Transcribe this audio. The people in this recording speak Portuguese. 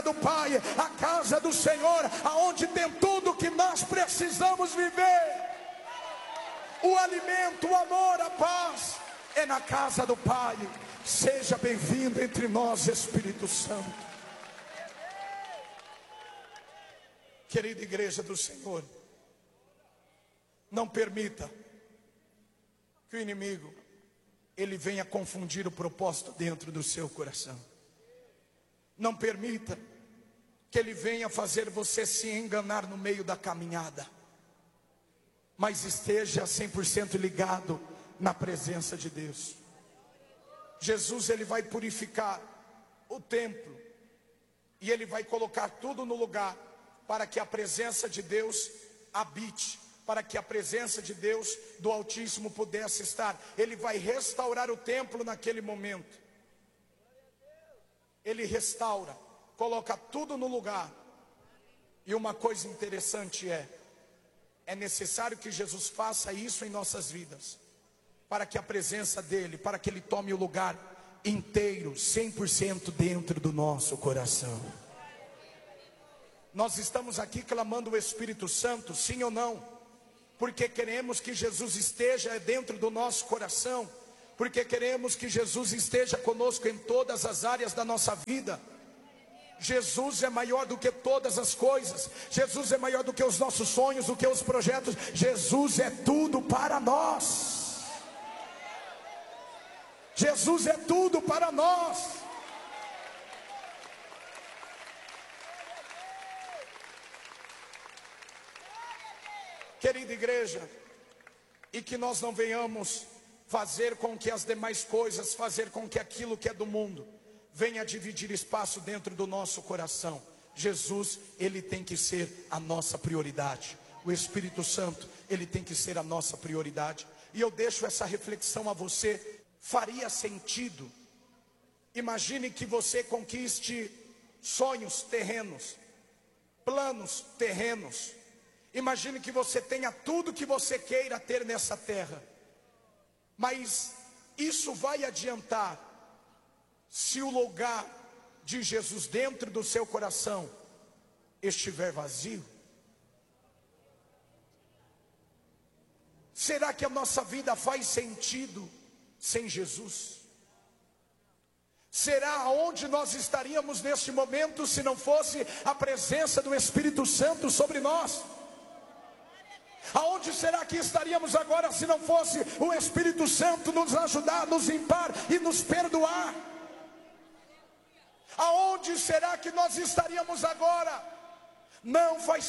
do Pai, a casa do Senhor, aonde tem tudo que nós precisamos viver. O alimento, o amor, a paz é na casa do Pai. Seja bem-vindo entre nós, Espírito Santo. Querida igreja do Senhor, não permita que o inimigo ele venha confundir o propósito dentro do seu coração. Não permita que ele venha fazer você se enganar no meio da caminhada. Mas esteja 100% ligado na presença de Deus. Jesus ele vai purificar o templo e ele vai colocar tudo no lugar para que a presença de Deus habite, para que a presença de Deus do Altíssimo pudesse estar. Ele vai restaurar o templo naquele momento. Ele restaura, coloca tudo no lugar. E uma coisa interessante é necessário que Jesus faça isso em nossas vidas, para que a presença dele, para que ele tome o lugar inteiro, 100% dentro do nosso coração. Nós estamos aqui clamando o Espírito Santo, sim ou não? Porque queremos que Jesus esteja dentro do nosso coração, porque queremos que Jesus esteja conosco em todas as áreas da nossa vida. Jesus é maior do que todas as coisas. Jesus é maior do que os nossos sonhos, do que os projetos. Jesus é tudo para nós. Jesus é tudo para nós. Querida igreja, e que nós não venhamos fazer com que as demais coisas, fazer com que aquilo que é do mundo venha dividir espaço dentro do nosso coração. Jesus, ele tem que ser a nossa prioridade. O Espírito Santo, ele tem que ser a nossa prioridade. E eu deixo essa reflexão a você. Faria sentido, imagine que você conquiste sonhos terrenos, planos terrenos. Imagine que você tenha tudo que você queira ter nessa terra. Mas isso vai adiantar se o lugar de Jesus dentro do seu coração estiver vazio? Será que a nossa vida faz sentido sem Jesus? Será onde nós estaríamos neste momento se não fosse a presença do Espírito Santo sobre nós? Aonde será que estaríamos agora se não fosse o Espírito Santo nos ajudar, nos limpar e nos perdoar? Aonde será que nós estaríamos agora? Não faz